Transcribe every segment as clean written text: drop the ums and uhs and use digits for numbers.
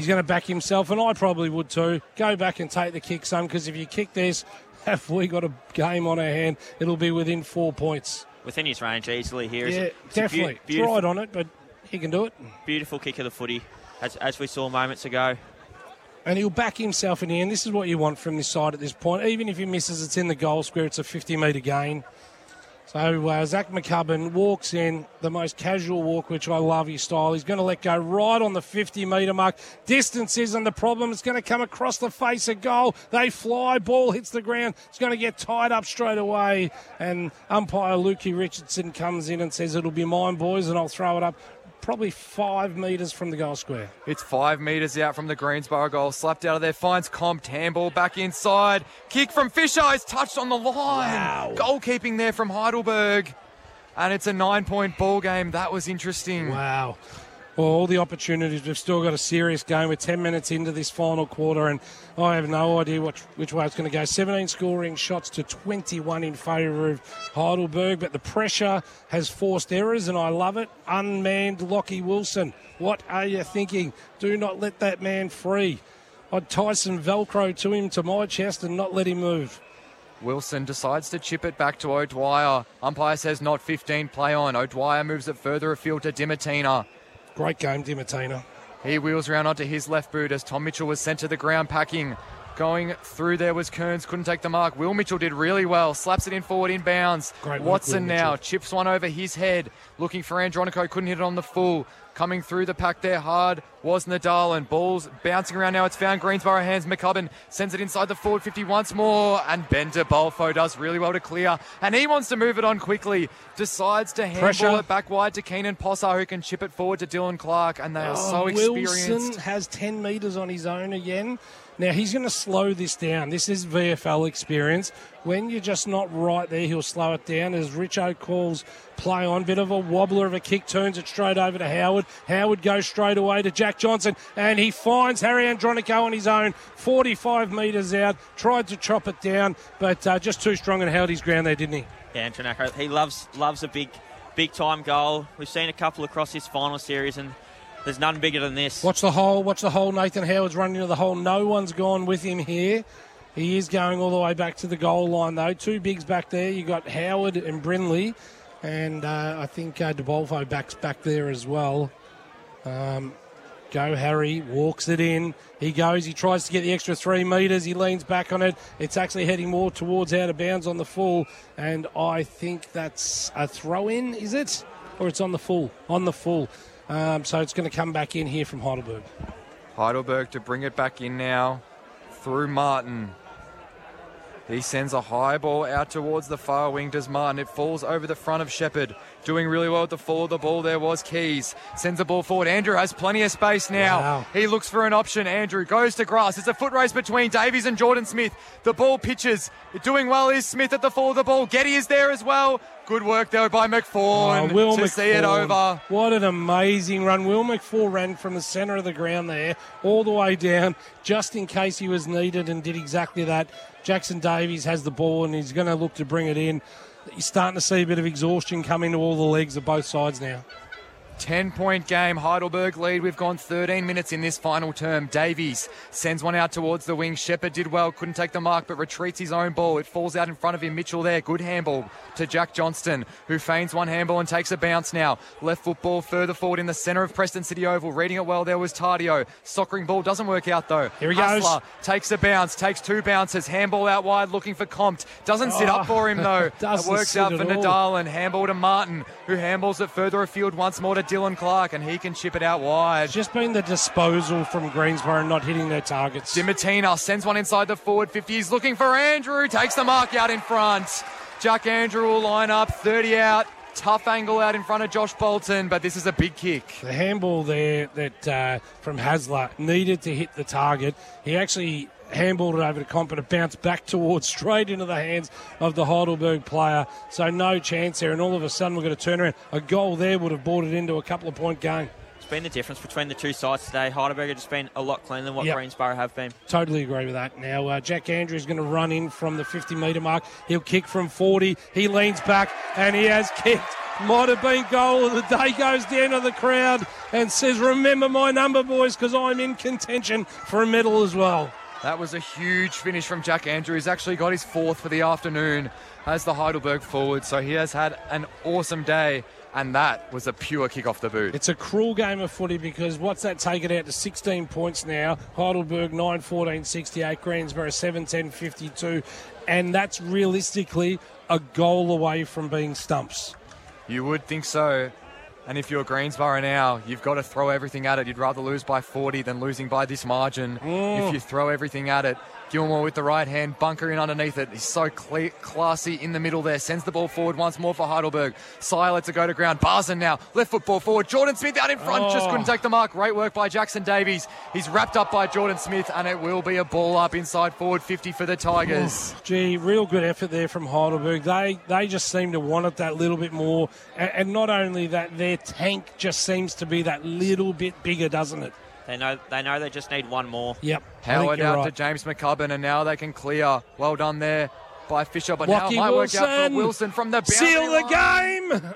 He's going to back himself, and I probably would too. Go back and take the kick, son, because if you kick this, have we got a game on our hand, it'll be within 4 points. Within his range easily here. Yeah, definitely. Tried on it, but he can do it. Beautiful kick of the footy, as we saw moments ago. And he'll back himself in the end. This is what you want from this side at this point. Even if he misses, it's in the goal square. It's a 50-metre gain. So Zach McCubbin walks in, the most casual walk, which I love his style. He's going to let go right on the 50-metre mark. Distance isn't the problem. It's going to come across the face of goal. They fly. Ball hits the ground. It's going to get tied up straight away. And umpire Lukey Richardson comes in and says, it'll be mine, boys, and I'll throw it up. Probably 5 metres from the goal square. It's 5 metres out from the Greensboro goal. Slapped out of there. Finds Compt. Handball back inside. Kick from Fisher. It's touched on the line. Wow. Goalkeeping there from Heidelberg. And it's a 9-point ball game. That was interesting. Wow. Well, all the opportunities. We've still got a serious game. We're 10 minutes into this final quarter, and I have no idea which way it's going to go. 17 scoring shots to 21 in favour of Heidelberg, but the pressure has forced errors, and I love it. Unmanned Lockie Wilson. What are you thinking? Do not let that man free. I'd tie some Velcro to him, to my chest, and not let him move. Wilson decides to chip it back to O'Dwyer. Umpire says not 15, play on. O'Dwyer moves it further afield to Dimatina. Great game, Dimatina. He wheels around onto his left boot as Tom Mitchell was sent to the ground packing. Going through there was Kearns, couldn't take the mark. Will Mitchell did really well, slaps it in forward inbounds. Great Watson work, now Mitchell. chips one over his head, looking for Andronico, couldn't hit it on the full. Coming through the pack there hard was Nadal, and ball's bouncing around now. It's found Greensboro hands. McCubbin sends it inside the forward 50 once more, and Ben de Bolfo does really well to clear, and he wants to move it on quickly. Decides to handball it back wide to Keenan Possar, who can chip it forward to Dylan Clark, and they are so experienced. Wilson has 10 metres on his own again. Now, he's going to slow this down. This is VFL experience. When you're just not right there, he'll slow it down as Richo calls play on. Bit of a wobbler of a kick, turns it straight over to Howard. Howard goes straight away to Jack Johnson, and he finds Harry Andronico on his own, 45 metres out. Tried to chop it down, but just too strong and held his ground there, didn't he? Yeah, Andronico, he loves a big-time goal. We've seen a couple across this final series, and there's none bigger than this. Watch the hole. Nathan Howard's running into the hole. No one's gone with him here. He is going all the way back to the goal line, though. Two bigs back there. You got Howard and Brindley, and I think De Bolfo back there as well. Go Harry, walks it in. He goes, he tries to get the extra 3 metres. He leans back on it. It's actually heading more towards out of bounds on the full, and I think that's a throw-in, is it? Or it's on the full? On the full. So it's going to come back in here from Heidelberg. Heidelberg to bring it back in now through Martin. He sends a high ball out towards the far wing, does Martin. It falls over the front of Shepherd. Doing really well at the fall of the ball there was Keys. Sends the ball forward. Andrew has plenty of space now. Wow. He looks for an option. Andrew goes to grass. It's a foot race between Davies and Jordan Smith. The ball pitches. Doing well is Smith at the fall of the ball. Getty is there as well. Good work though by McFawn Will to McFawn. see it over. What an amazing run. Will McFawn ran from the centre of the ground there all the way down just in case he was needed and did exactly that. Jackson Davies has the ball and he's going to look to bring it in. You're starting to see a bit of exhaustion come into all the legs of both sides now. 10-point game, Heidelberg lead. We've gone 13 minutes in this final term. Davies sends one out towards the wing. Shepherd did well, couldn't take the mark, but retreats his own ball. It falls out in front of him. Mitchell there, good handball to Jack Johnston, who feigns one handball and takes a bounce now. Left foot ball further forward in the centre of Preston City Oval. Reading it well there was Tardio. Soccering ball doesn't work out though. Here he Hustler goes. takes a bounce, takes 2 bounces. Handball out wide looking for Compt. Doesn't sit up for him though. It Doesn't works sit out at for all. Nadal, and handball to Martin, who handballs it further afield once more to Dylan Clark, and he can chip it out wide. It's just been the disposal from Greensboro not hitting their targets. Dimatina sends one inside the forward 50. He's looking for Andrew. Takes the mark out in front. Jack Andrew will line up. 30 out. Tough angle out in front of Josh Bolton, but this is a big kick. The handball there that from Hasler needed to hit the target. He actually handballed it over to Comp, and it bounced back towards straight into the hands of the Heidelberg player. So no chance there, and all of a sudden we're going to turn around. A goal there would have brought it into a couple of point game. It's been the difference between the two sides today. Heidelberg have just been a lot cleaner than what Greensboro have been. Totally agree with that. Now, Jack Andrews is going to run in from the 50-metre mark. He'll kick from 40. He leans back, and he has kicked Might have been goal of the day. Goes down to the crowd and says, remember my number, boys, because I'm in contention for a medal as well. That was a huge finish from Jack Andrews. He's actually got his 4th for the afternoon as the Heidelberg forward. So he has had an awesome day, and that was a pure kick off the boot. It's a cruel game of footy because what's that taken out to 16 points now? Heidelberg 9-14-68, Greensborough 7-10-52, and that's realistically a goal away from being stumps. You would think so. And if you're Greensborough now, you've got to throw everything at it. You'd rather lose by 40 than losing by this margin. If you throw everything at it. Gilmore with the right hand, Bunker in underneath it. He's so classy in the middle there. Sends the ball forward once more for Heidelberg. Sire lets it go to ground. Barson now. Left foot ball forward. Jordan Smith out in front. Just couldn't take the mark. Great work by Jackson Davies. He's wrapped up by Jordan Smith, and it will be a ball up inside forward 50 for the Tigers. Gee, real good effort there from Heidelberg. They just seem to want it that little bit more. And not only that, their tank just seems to be that little bit bigger, doesn't it? They know they just need one more. Yep. Howard out to James McCubbin, and now they can clear. Well done there by Fisher, but now it might work out for Wilson from the boundary seal the line. game.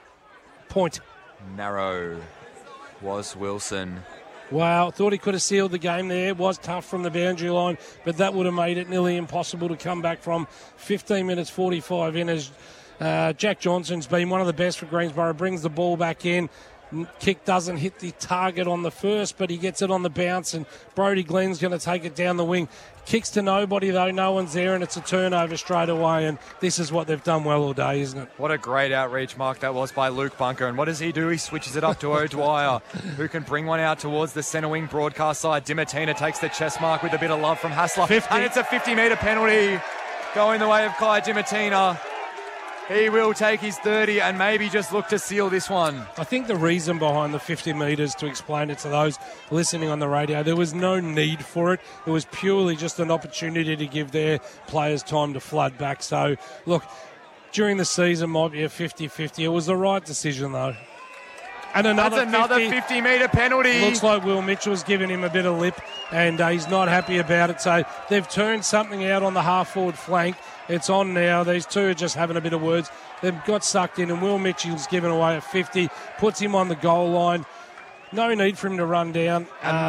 Point. Narrow was Wilson. Wow, thought he could have sealed the game there. It was tough from the boundary line, but that would have made it nearly impossible to come back from. 15 minutes 45 in as Jack Johnson's been one of the best for Greensborough. Brings the ball back in. Kick doesn't hit the target on the first, but he gets it on the bounce, and Brody Glenn's going to take it down the wing. Kicks to nobody, though. No one's there, and it's a turnover straight away, and this is what they've done well all day, isn't it? What a great outreach mark that was by Luke Bunker. And what does he do? He switches it up to O'Dwyer, who can bring one out towards the centre wing broadcast side. Dimatina takes the chest mark with a bit of love from Hassler. 50. And it's a 50-metre penalty going the way of Kai Dimatina. He will take his 30 and maybe just look to seal this one. I think the reason behind the 50 metres, to explain it to those listening on the radio, there was no need for it. It was purely just an opportunity to give their players time to flood back. So, look, during the season might be a 50-50. It was the right decision, though. And another 50-metre penalty. Looks like Will Mitchell's giving him a bit of lip, and he's not happy about it. So they've turned something out on the half-forward flank. It's on now. These two are just having a bit of words. They've got sucked in, and Will Mitchell's given away at 50, puts him on the goal line. No need for him to run down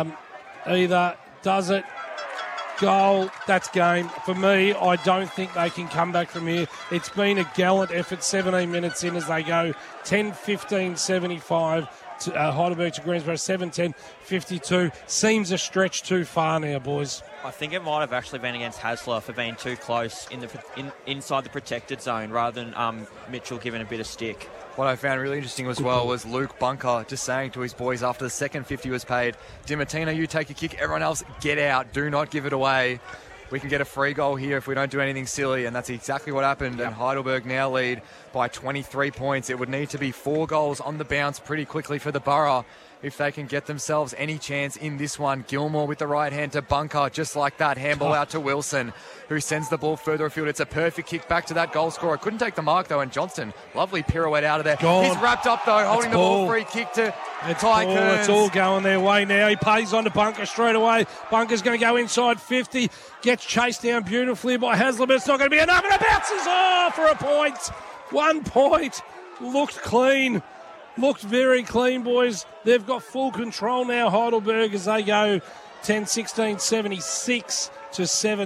either. Does it? Goal, that's game. For me, I don't think they can come back from here. It's been a gallant effort, 17 minutes in as they go 10-15-75 to Heidelberg to Greensborough, 7-10-52. Seems a stretch too far now, boys. I think it might have actually been against Hassler for being too close inside the protected zone rather than Mitchell giving a bit of stick. What I found really interesting as well was Luke Bunker just saying to his boys after the second 50 was paid, Dimatina, you take a kick, everyone else get out, do not give it away. We can get a free goal here if we don't do anything silly, and that's exactly what happened. Yep. And Heidelberg now lead by 23 points. It would need to be 4 goals on the bounce pretty quickly for the Borough if they can get themselves any chance in this one. Gilmore with the right hand to Bunker, just like that. Handball out to Wilson, who sends the ball further afield. It's a perfect kick back to that goal scorer. Couldn't take the mark, though, and Johnston, lovely pirouette out of there. He's wrapped up, though, holding the ball. Free kick to Ty Kearns. It's all going their way now. He pays on to Bunker straight away. Bunker's going to go inside 50. Gets chased down beautifully by Hasler, but it's not going to be enough, and it bounces off for a point. 1 point. Looked clean. Looked very clean, boys. They've got full control now, Heidelberg, as they go 10-16-76 to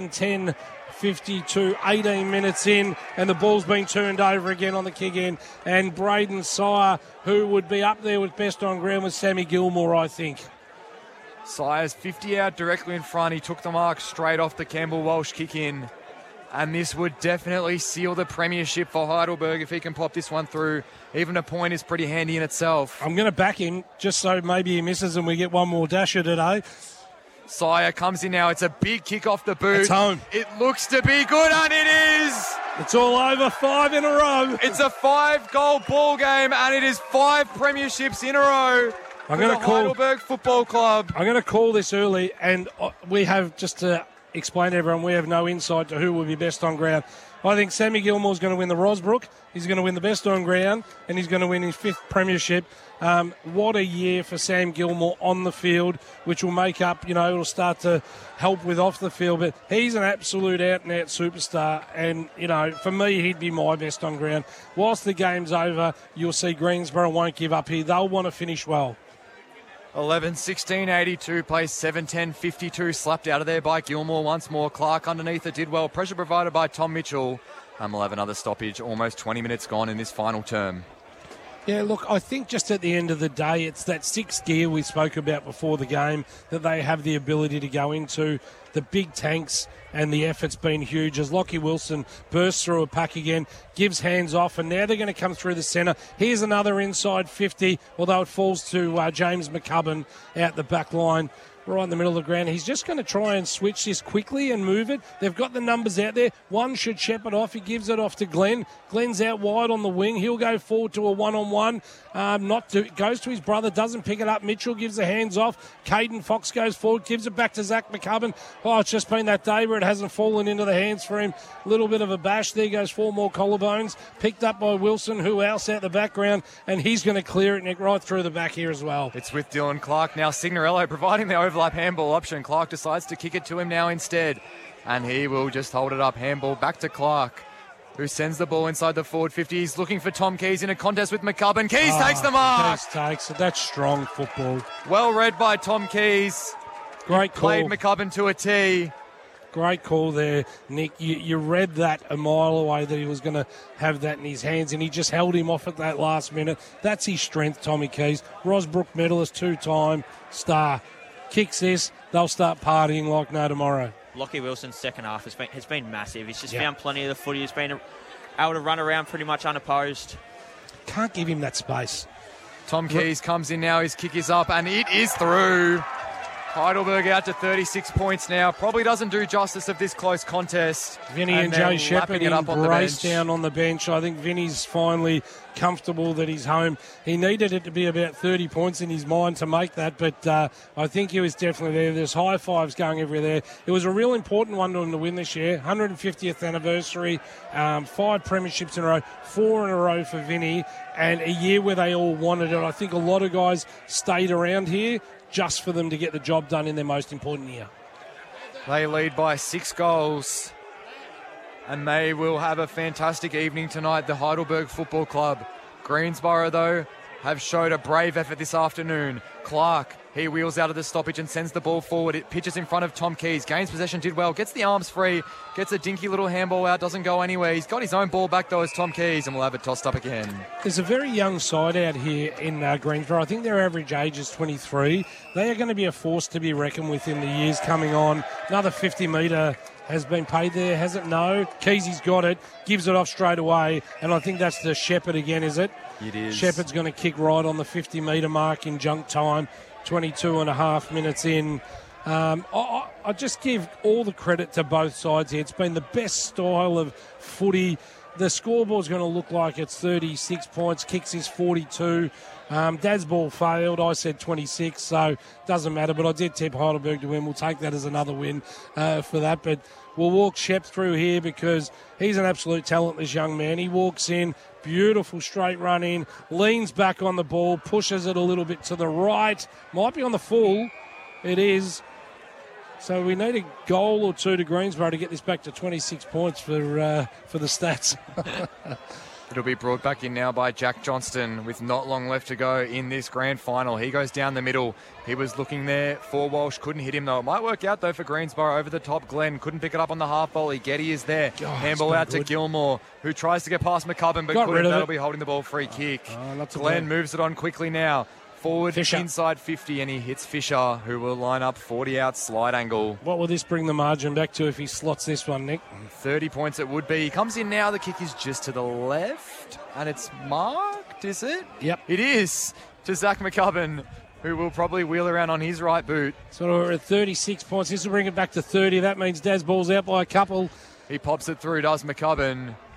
7-10-52. 18 minutes in, and the ball's been turned over again on the kick in. And Braden Sire, who would be up there with best on ground, with Sammy Gilmore, I think. Sire's 50 out directly in front. He took the mark straight off the Campbell Walsh kick in. And this would definitely seal the premiership for Heidelberg if he can pop this one through. Even a point is pretty handy in itself. I'm going to back him just so maybe he misses and we get one more dasher today. Sire comes in now. It's a big kick off the boot. It's home. It looks to be good, and it is. It's all over. 5 in a row. It's a 5-goal ball game, and it is 5 premierships in a row for the Heidelberg Football Club. I'm going to call this early, and we have just a explain to everyone we have no insight to who will be best on ground. I think Sammy Gilmore's going to win the Rosbrook. He's going to win the best on ground, and he's going to win his 5th premiership. What a year for Sam Gilmore on the field, which will make up, it'll start to help with off the field. But he's an absolute out-and-out superstar, and, for me, he'd be my best on ground. Whilst the game's over, you'll see Greensborough won't give up here. They'll want to finish well. 11-16-82, plays 7-10-52, slapped out of there by Gilmore once more. Clark underneath it did well. Pressure provided by Tom Mitchell. And we'll have another stoppage, almost 20 minutes gone in this final term. Yeah, look, I think just at the end of the day, it's that 6th gear we spoke about before the game that they have the ability to go into. The big tanks and the effort's been huge as Lockie Wilson bursts through a pack again, gives hands off, and now they're going to come through the centre. Here's another inside 50, although it falls to James McCubbin out the back line. Right in the middle of the ground. He's just going to try and switch this quickly and move it. They've got the numbers out there. One should shep it off. He gives it off to Glenn. Glenn's out wide on the wing. He'll go forward to a one-on-one. Goes to his brother, doesn't pick it up. Mitchell gives the hands off. Caden Fox goes forward, gives it back to Zach McCubbin. Oh, it's just been that day where it hasn't fallen into the hands for him. A little bit of a bash. There goes 4 more collarbones. Picked up by Wilson, who else out the background, and he's going to clear it, Nick, right through the back here as well. It's with Dylan Clark now. Signorello providing the overlap handball option. Clark decides to kick it to him now instead, and he will just hold it up. Handball back to Clark, who sends the ball inside the forward 50. He's looking for Tom Keys in a contest with McCubbin. Keys takes the mark. Keys takes it. That's strong football. Well read by Tom Keys. Great call. Played McCubbin to a tee. Great call there, Nick. You read that a mile away that he was going to have that in his hands, and he just held him off at that last minute. That's his strength, Tommy Keys. Rosbrook medalist, 2-time star. Kicks this, they'll start partying like no tomorrow. Lockie Wilson's second half has been massive. He's just found plenty of the footy. He's been able to run around pretty much unopposed. Can't give him that space. Tom Keys comes in now. His kick is up, and it is through. Heidelberg out to 36 points now. Probably doesn't do justice of this close contest. Vinny and Jay Shepherd embrace down on the bench. I think Vinny's finally comfortable that he's home. He needed it to be about 30 points in his mind to make that, but I think he was definitely there. There's high fives going everywhere. It was a real important one to him to win this year. 150th anniversary, 5 premierships in a row, 4 in a row for Vinny, and a year where they all wanted it. I think a lot of guys stayed around here just for them to get the job done in their most important year. They lead by 6 goals, and they will have a fantastic evening tonight, the Heidelberg Football Club. Greensborough, though, have showed a brave effort this afternoon. Clark, he wheels out of the stoppage and sends the ball forward. It pitches in front of Tom Keys. Gains possession, did well. Gets the arms free. Gets a dinky little handball out. Doesn't go anywhere. He's got his own ball back, though, as Tom Keys, and we'll have it tossed up again. There's a very young side out here in Greensborough. I think their average age is 23. They are going to be a force to be reckoned with in the years coming on. Another 50-metre has been paid there, has it? No. Keesy's got it. Gives it off straight away. And I think that's the Shepherd again, is it? It is. Shepherd's going to kick right on the 50-metre mark in junk time. 22 and a half minutes in. I just give all the credit to both sides here. It's been the best style of footy. The scoreboard's going to look like it's 36 points. Kicks is 42. Dad's ball failed. I said 26, so doesn't matter. But I did tip Heidelberg to win. We'll take that as another win for that. But we'll walk Shep through here because he's an absolute talent, this young man. He walks in, beautiful straight run in, leans back on the ball, pushes it a little bit to the right. Might be on the full. It is. So we need a goal or two to Greensborough to get this back to 26 points for the stats. It'll be brought back in now by Jack Johnston with not long left to go in this grand final. He goes down the middle. He was looking there for Walsh. Couldn't hit him, though. It might work out, though, for Greensborough. Over the top, Glenn couldn't pick it up on the half volley. Getty is there. Handball out to Gilmore, who tries to get past McCubbin, but couldn't. That'll be holding the ball. Free kick. Glenn moves it on quickly now. Forward, Fisher. Inside 50, and he hits Fisher, who will line up 40 out slide angle. What will this bring the margin back to if he slots this one, Nick? 30 points it would be. He comes in now. The kick is just to the left, and it's marked, is it? Yep. It is to Zach McCubbin, who will probably wheel around on his right boot. So we're at 36 points. This will bring it back to 30. That means Daz ball's out by a couple. He pops it through, does McCubbin.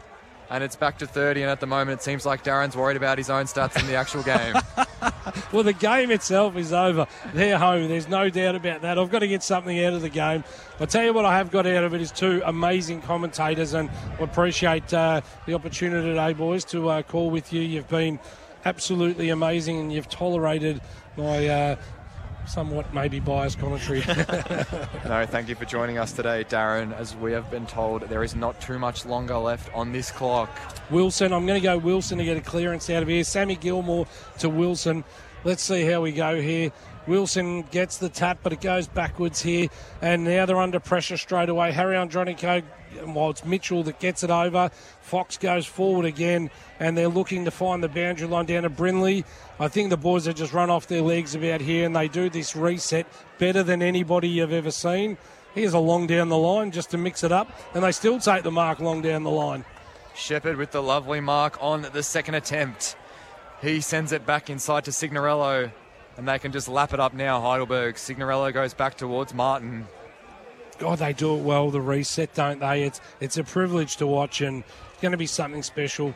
and it's back to 30, and at the moment it seems like Darren's worried about his own stats in the actual game. Well, the game itself is over. They're home. There's no doubt about that. I've got to get something out of the game. I'll tell you what I have got out of it is two amazing commentators, and I appreciate the opportunity today, boys, to call with you. You've been absolutely amazing, and you've tolerated my somewhat maybe biased commentary. No, thank you for joining us today, Darren. As we have been told, there is not too much longer left on this clock. Wilson, I'm going to go Wilson to get a clearance out of here. Sammy Gilmore to Wilson. Let's see how we go here. Wilson gets the tap, but it goes backwards here. And now they're under pressure straight away. Harry Andronico, while it's Mitchell that gets it over. Fox goes forward again, and they're looking to find the boundary line down to Brindley. I think the boys have just run off their legs about here, and they do this reset better than anybody you've ever seen. Here's a long down the line just to mix it up, and they still take the mark long down the line. Shepherd with the lovely mark on the second attempt. He sends it back inside to Signorello, and they can just lap it up now, Heidelberg. Signorello goes back towards Martin. God, they do it well, the reset, don't they? It's a privilege to watch, and it's going to be something special.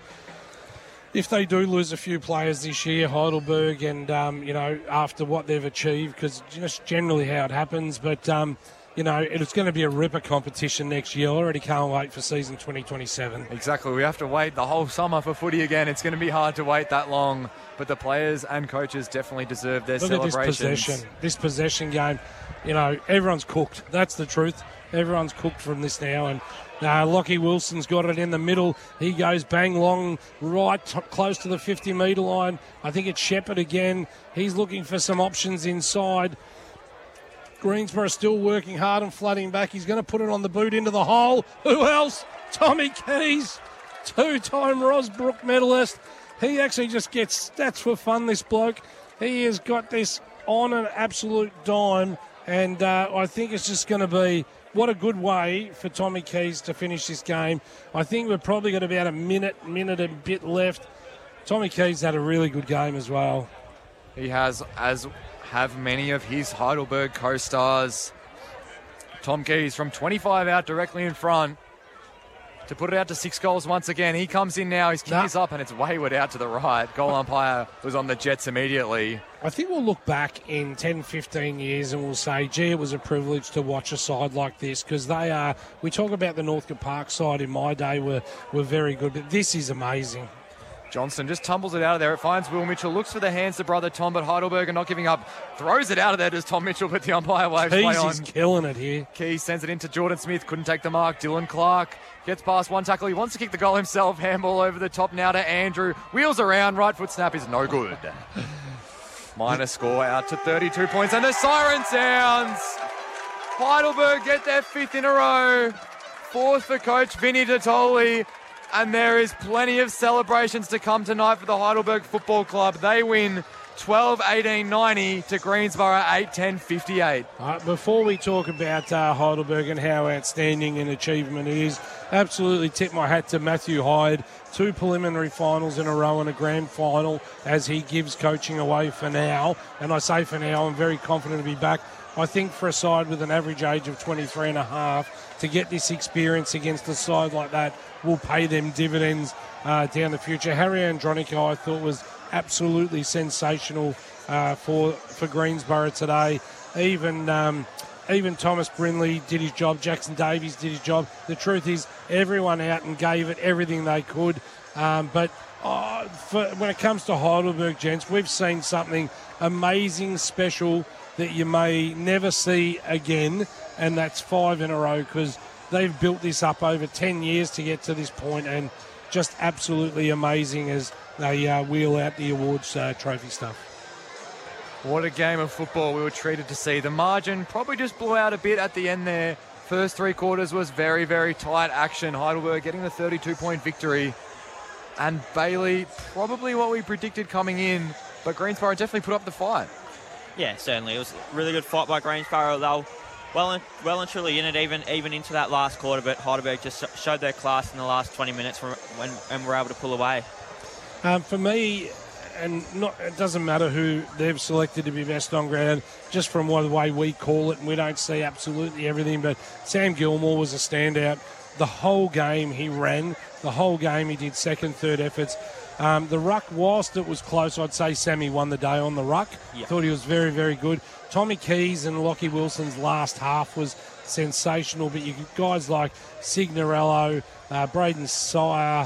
If they do lose a few players this year, Heidelberg, and, after what they've achieved, because just generally how it happens, but, it's going to be a ripper competition next year. I already can't wait for season 2027. Exactly. We have to wait the whole summer for footy again. It's going to be hard to wait that long, but the players and coaches definitely deserve their celebrations. This possession game, everyone's cooked. That's the truth. Everyone's cooked from this now, and Lockie Wilson's got it in the middle. He goes bang long, right close to the 50-metre line. I think it's Shepherd again. He's looking for some options inside. Greensborough still working hard and flooding back. He's going to put it on the boot into the hole. Who else? Tommy Keys, two-time Rosbrook medalist. He actually just gets stats for fun, this bloke. He has got this on an absolute dime, and I think it's just going to be what a good way for Tommy Keys to finish this game. I think we've probably got about a minute and a bit left. Tommy Keys had a really good game as well. He has, as have many of his Heidelberg co-stars. Tom Keys from 25 out directly in front to put it out to 6 goals once again. He comes in now, his kick is up, and it's wayward out to the right. Goal umpire was on the Jets immediately. I think we'll look back in 10, 15 years and we'll say, gee, it was a privilege to watch a side like this, because they are, we talk about the Northcote Park side in my day were very good, but this is amazing. Johnson just tumbles it out of there. It finds Will Mitchell, looks for the hands to brother Tom, but Heidelberg are not giving up. Throws it out of there to Tom Mitchell, but the umpire waves play on. He's killing it here. Keys sends it into Jordan Smith, couldn't take the mark. Dylan Clark gets past one tackle. He wants to kick the goal himself. Handball over the top now to Andrew. Wheels around, right foot snap is no good. Minor score out to 32 points, and the siren sounds. Heidelberg get their 5th in a row. 4th for coach Vinny Totoli. And there is plenty of celebrations to come tonight for the Heidelberg Football Club. They win 12-18-90 to Greensborough 8-10-58. Before we talk about Heidelberg and how outstanding an achievement it is, absolutely tip my hat to Matthew Hyde. 2 preliminary finals in a row and a grand final as he gives coaching away for now. And I say for now, I'm very confident to be back. I think for a side with an average age of 23 and a half, to get this experience against a side like that will pay them dividends down the future. Harry Andronico, I thought, was absolutely sensational for Greensborough today. Even Thomas Brindley did his job. Jackson Davies did his job. The truth is, everyone out and gave it everything they could. But when it comes to Heidelberg, gents, we've seen something amazing, special, that you may never see again, and that's 5 in a row, because they've built this up over 10 years to get to this point, and just absolutely amazing as they wheel out the awards trophy stuff. What a game of football we were treated to see. The margin probably just blew out a bit at the end there. First 3 quarters was very, very tight action. Heidelberg getting the 32-point victory. And Bailey, probably what we predicted coming in, but Greensborough definitely put up the fight. Yeah, certainly. It was a really good fight by Greensborough. They were well and truly in it, even into that last quarter, but Heidelberg just showed their class in the last 20 minutes and were able to pull away. For me, it doesn't matter who they've selected to be best on ground, just from the way we call it, and we don't see absolutely everything, but Sam Gilmore was a standout. the whole game he ran. The whole game he did second, third efforts. The ruck, whilst it was close, I'd say Sammy won the day on the ruck. Yeah. Thought he was very, very good. Tommy Keys and Lockie Wilson's last half was sensational, but you guys like Signorello, Braden Sire,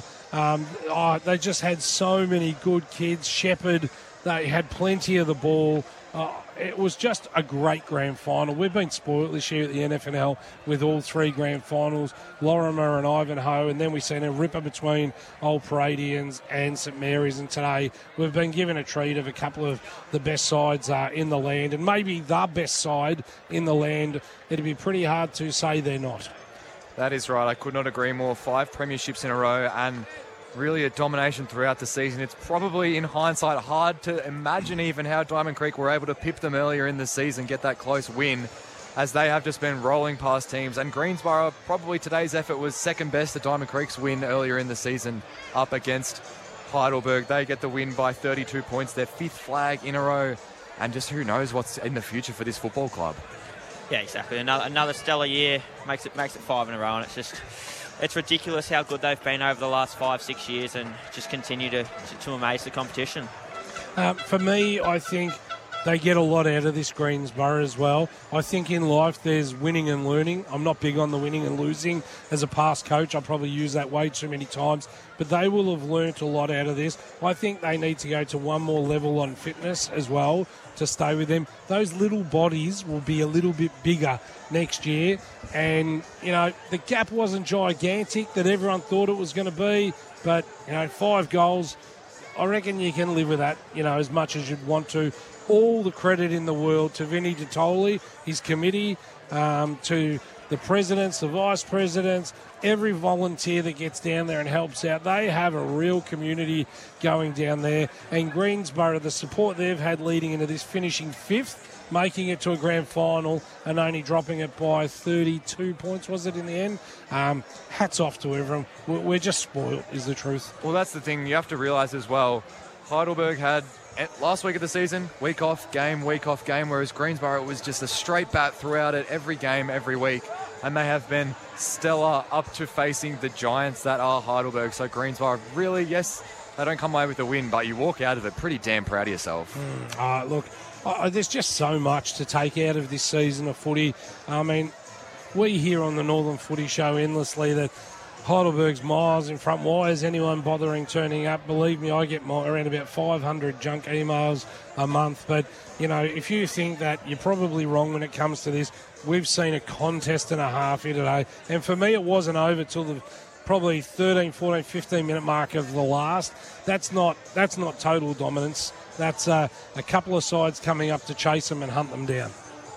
they just had so many good kids. Shepherd, they had plenty of the ball. It was just a great grand final. We've been spoiled this year at the NFNL with all three grand finals, Lorimer and Ivanhoe, and then we've seen a ripper between Old Paradians and St Mary's, and today we've been given a treat of a couple of the best sides in the land, and maybe the best side in the land. It'd be pretty hard to say they're not. That is right. I could not agree more. 5 premierships in a row and really a domination throughout the season. It's probably, in hindsight, hard to imagine even how Diamond Creek were able to pip them earlier in the season, get that close win, as they have just been rolling past teams. And Greensborough, probably today's effort was second best at Diamond Creek's win earlier in the season up against Heidelberg. They get the win by 32 points, their 5th flag in a row. And just who knows what's in the future for this football club. Yeah, exactly. Another stellar year, makes it 5 in a row, and it's ridiculous how good they've been over the last 5-6 years, and just continue to amaze the competition. For me, I think they get a lot out of this Greensborough as well. I think in life there's winning and learning. I'm not big on the winning and losing. As a past coach, I probably use that way too many times, but they will have learnt a lot out of this. I think they need to go to one more level on fitness as well to stay with them. Those little bodies will be a little bit bigger next year, and the gap wasn't gigantic that everyone thought it was going to be, but 5 goals, I reckon you can live with that as much as you'd want to. All the credit in the world to Vinny Ditoli, his committee, to the presidents, the vice presidents, every volunteer that gets down there and helps out. They have a real community going down there. And Greensborough, the support they've had leading into this, finishing 5th, making it to a grand final and only dropping it by 32 points, was it, in the end? Hats off to everyone. We're just spoiled, is the truth. Well, that's the thing. You have to realise as well, Heidelberg had last week of the season, week off game, whereas Greensborough was just a straight bat throughout it, every game, every week. And they have been stellar up to facing the giants that are Heidelberg. So Greensborough, really, yes, they don't come away with a win, but you walk out of it pretty damn proud of yourself. Look, there's just so much to take out of this season of footy. I mean, we hear on the Northern Footy Show endlessly that Heidelberg's miles in front. Why is anyone bothering turning up? Believe me, I get around about 500 junk emails a month. But, if you think that, you're probably wrong when it comes to this. We've seen a contest and a half here today. And for me, it wasn't over till the probably 13, 14, 15-minute mark of the last. That's not total dominance. That's a couple of sides coming up to chase them and hunt them down.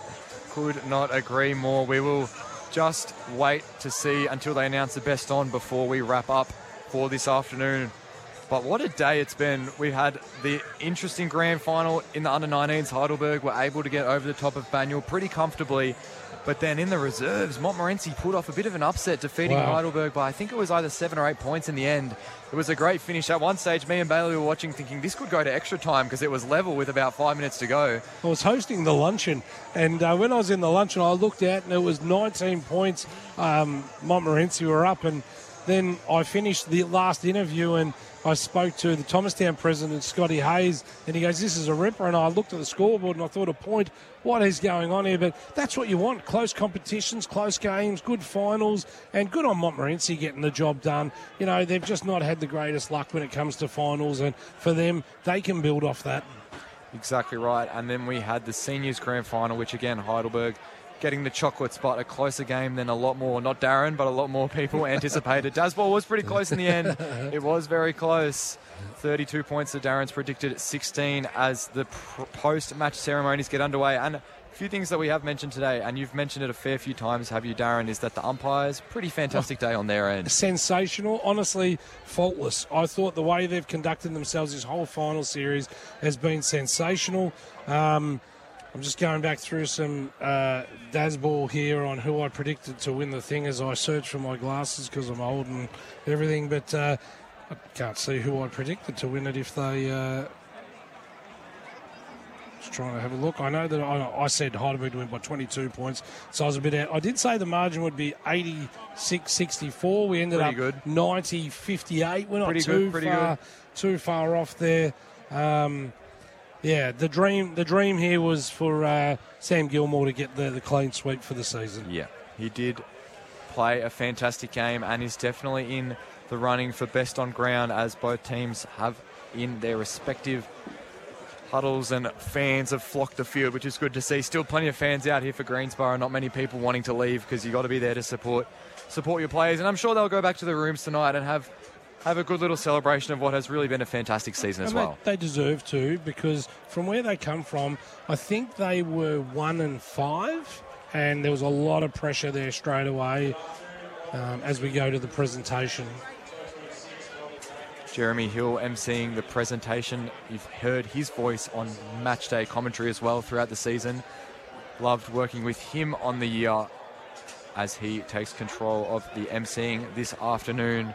Could not agree more. We will just wait to see until they announce the best on before we wrap up for this afternoon. But what a day it's been. We had the interesting grand final in the under-19s. Heidelberg were able to get over the top of Banyule pretty comfortably. But then in the reserves, Montmorency pulled off a bit of an upset, defeating Heidelberg by, I think it was either 7 or 8 points in the end. It was a great finish. At one stage, me and Bailey were watching thinking this could go to extra time because it was level with about 5 minutes to go. I was hosting the luncheon, and when I was in the luncheon, I looked out and it was 19 points. Montmorency were up, and then I finished the last interview and I spoke to the Thomastown president, Scotty Hayes, and he goes, this is a ripper. And I looked at the scoreboard and I thought, a point, what is going on here? But that's what you want, close competitions, close games, good finals, and good on Montmorency getting the job done. They've just not had the greatest luck when it comes to finals, and for them, they can build off that. Exactly right. And then we had the seniors grand final, which again, Heidelberg getting the chocolate spot, a closer game than a lot more, not Darren, but a lot more people anticipated. Dasball was pretty close in the end. It was very close. 32 points to Darren's predicted 16 as the post-match ceremonies get underway. And a few things that we have mentioned today, and you've mentioned it a fair few times, have you, Darren, is that the umpires, pretty fantastic day on their end. Sensational, honestly, faultless. I thought the way they've conducted themselves this whole final series has been sensational. I'm just going back through some Dasball here on who I predicted to win the thing as I search for my glasses because I'm old and everything, but I can't see who I predicted to win it if they... Just trying to have a look. I know that I said Heidelberg to win by 22 points, so I was a bit out. I did say the margin would be 86-64. We ended up 90-58. We're not too far off there. The dream here was for Sam Gilmore to get the clean sweep for the season. Yeah, he did play a fantastic game and is definitely in the running for best on ground, as both teams have in their respective huddles, and fans have flocked the field, which is good to see. Still plenty of fans out here for Greensboro, not many people wanting to leave, because you've got to be there to support your players. And I'm sure they'll go back to the rooms tonight and have a good little celebration of what has really been a fantastic season as well. They deserve to, because from where they come from, I think they were 1-5, and there was a lot of pressure there straight away as we go to the presentation. Jeremy Hill emceeing the presentation. You've heard his voice on matchday commentary as well throughout the season. Loved working with him on the year as he takes control of the emceeing this afternoon.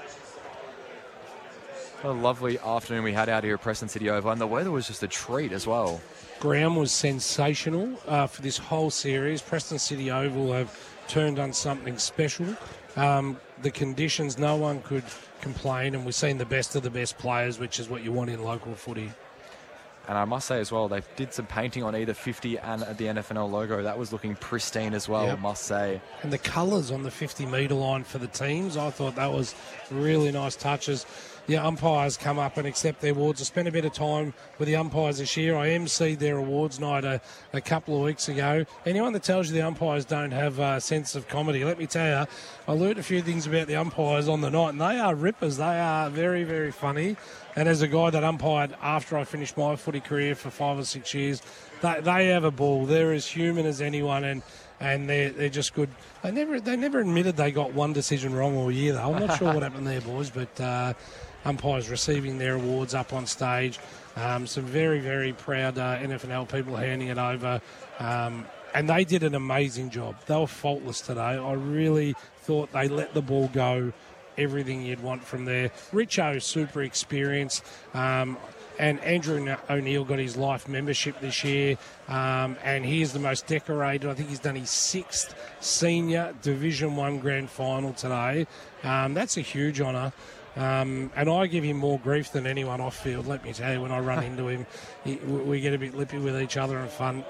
What a lovely afternoon we had out here at Preston City Oval, and the weather was just a treat as well. Ground was sensational for this whole series. Preston City Oval have turned on something special. The conditions, no one could complain, and we've seen the best of the best players, which is what you want in local footy. And I must say as well, they did some painting on either 50 and the NFNL logo. That was looking pristine as well, I must say. And the colours on the 50-metre line for the teams, I thought that was really nice touches. Yeah, umpires come up and accept their awards. I spent a bit of time with the umpires this year. I emceed their awards night a couple of weeks ago. Anyone that tells you the umpires don't have a sense of comedy, let me tell you, I learned a few things about the umpires on the night, and they are rippers. They are very, very funny. And as a guy that umpired after I finished my footy career for 5 or 6 years, they have a ball. They're as human as anyone, and they're just good. They never admitted they got one decision wrong all year, though. I'm not sure what happened there, boys, but umpires receiving their awards up on stage. Some very, very proud NFNL people handing it over. And they did an amazing job. They were faultless today. I really thought they let the ball go. Everything you'd want from there. Richo, super experienced. And Andrew O'Neill got his life membership this year. And he is the most decorated. I think he's done his 6th senior Division 1 grand final today. That's a huge honour. And I give him more grief than anyone off field, let me tell you. When I run into him, we get a bit lippy with each other and fun.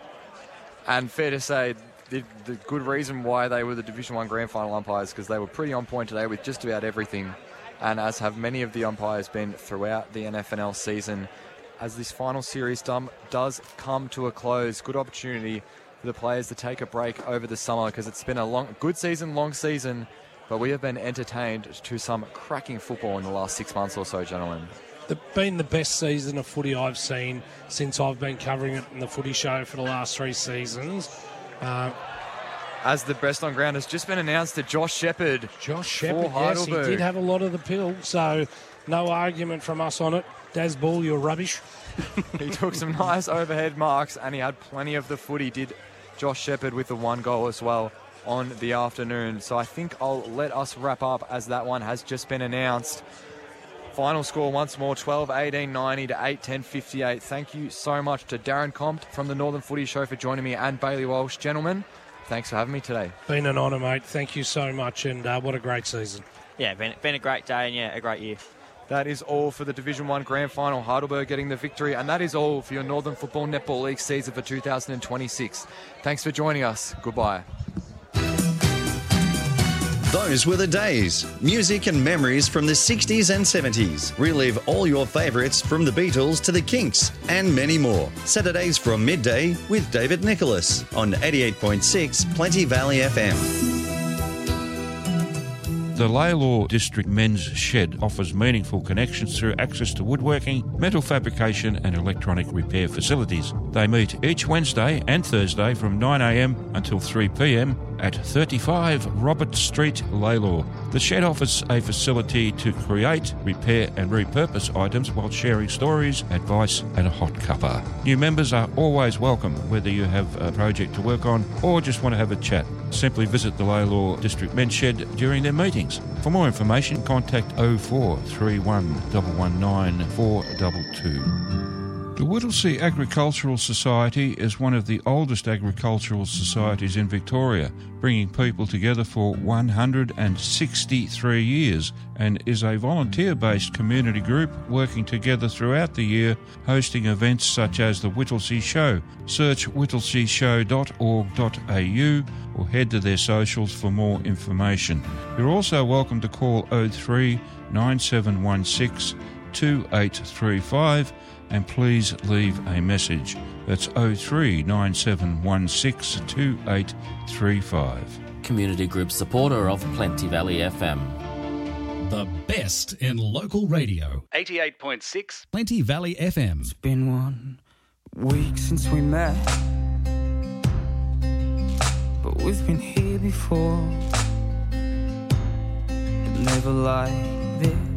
And fair to say, the good reason why they were the Division 1 Grand Final umpires, because they were pretty on point today with just about everything, and as have many of the umpires been throughout the NFNL season. As this final series does come to a close, good opportunity for the players to take a break over the summer, because it's been a long season, but we have been entertained to some cracking football in the last 6 months or so, gentlemen. Been the best season of footy I've seen since I've been covering it in the footy show for the last 3 seasons. As the best on ground has just been announced to Josh Shepherd. Yes, he did have a lot of the pill, so no argument from us on it. Daz Ball, you're rubbish. He took some nice overhead marks, and he had plenty of the footy, did Josh Shepherd, with the 1 goal as well on the afternoon. So I think I'll let us wrap up, as that one has just been announced. Final score once more, 12-18-90 to 8-10-58. Thank you so much to Darren Compt from the Northern Footy Show for joining me, and Bailey Walsh. Gentlemen, thanks for having me today. Been an honour, mate. Thank you so much, and what a great season. Yeah, been a great day, and a great year. That is all for the Division 1 Grand Final. Heidelberg getting the victory, and that is all for your Northern Football Netball League season for 2026. Thanks for joining us. Goodbye. Those were the days. Music and memories from the 60s and 70s. Relive all your favourites from the Beatles to the Kinks and many more. Saturdays from midday with David Nicholas on 88.6 Plenty Valley FM. The Laylaw District Men's Shed offers meaningful connections through access to woodworking, metal fabrication and electronic repair facilities. They meet each Wednesday and Thursday from 9am until 3pm at 35 Robert Street, Laylaw. The shed offers a facility to create, repair and repurpose items while sharing stories, advice and a hot cuppa. New members are always welcome, whether you have a project to work on or just want to have a chat. Simply visit the Laylaw District Men's Shed during their meetings. For more information, contact 0431 119 422. The Whittlesea Agricultural Society is one of the oldest agricultural societies in Victoria, bringing people together for 163 years, and is a volunteer-based community group working together throughout the year, hosting events such as the Whittlesea Show. Search whittleseashow.org.au or head to their socials for more information. You're also welcome to call 03 9716 2835 and please leave a message. That's 03 9716 2835. Community group supporter of Plenty Valley FM. The best in local radio. 88.6 Plenty Valley FM. It's been 1 week since we met, but we've been here before. But never like this.